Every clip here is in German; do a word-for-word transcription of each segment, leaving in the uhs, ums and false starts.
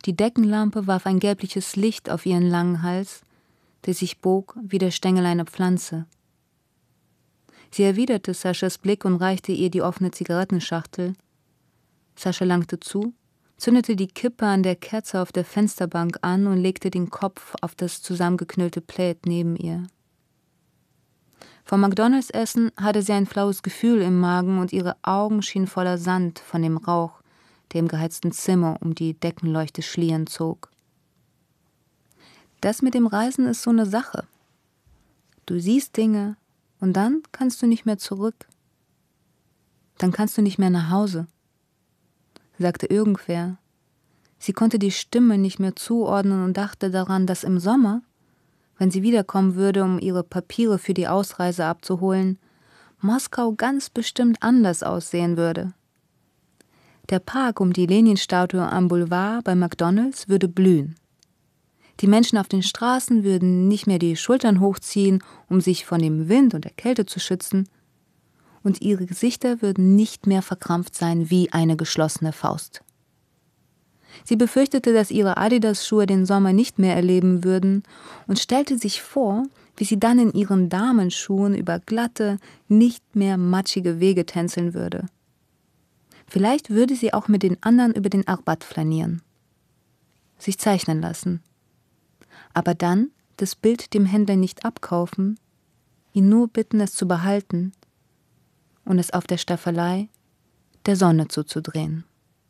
Die Deckenlampe warf ein gelbliches Licht auf ihren langen Hals, der sich bog wie der Stängel einer Pflanze. Sie erwiderte Saschas Blick und reichte ihr die offene Zigarettenschachtel. Sascha langte zu, zündete die Kippe an der Kerze auf der Fensterbank an und legte den Kopf auf das zusammengeknüllte Plaid neben ihr. Vom McDonalds-Essen hatte sie ein flaues Gefühl im Magen und ihre Augen schienen voller Sand von dem Rauch, der im geheizten Zimmer um die Deckenleuchte schlieren zog. Das mit dem Reisen ist so eine Sache. Du siehst Dinge und dann kannst du nicht mehr zurück. Dann kannst du nicht mehr nach Hause, sagte irgendwer. Sie konnte die Stimme nicht mehr zuordnen und dachte daran, dass im Sommer, wenn sie wiederkommen würde, um ihre Papiere für die Ausreise abzuholen, Moskau ganz bestimmt anders aussehen würde. Der Park um die Lenin-Statue am Boulevard bei McDonalds würde blühen. Die Menschen auf den Straßen würden nicht mehr die Schultern hochziehen, um sich von dem Wind und der Kälte zu schützen, und ihre Gesichter würden nicht mehr verkrampft sein wie eine geschlossene Faust. Sie befürchtete, dass ihre Adidas-Schuhe den Sommer nicht mehr erleben würden und stellte sich vor, wie sie dann in ihren Damenschuhen über glatte, nicht mehr matschige Wege tänzeln würde. Vielleicht würde sie auch mit den anderen über den Arbat flanieren, sich zeichnen lassen. Aber dann das Bild dem Händler nicht abkaufen, ihn nur bitten, es zu behalten und es auf der Staffelei der Sonne zuzudrehen.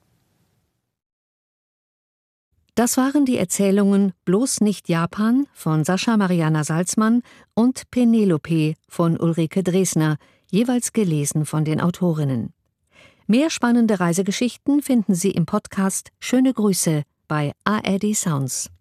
Das waren die Erzählungen Bloß nicht Japan von Sascha Mariana Salzmann und Penelope von Ulrike Dresner, jeweils gelesen von den Autorinnen. Mehr spannende Reisegeschichten finden Sie im Podcast Schöne Grüße bei A R D Sounds.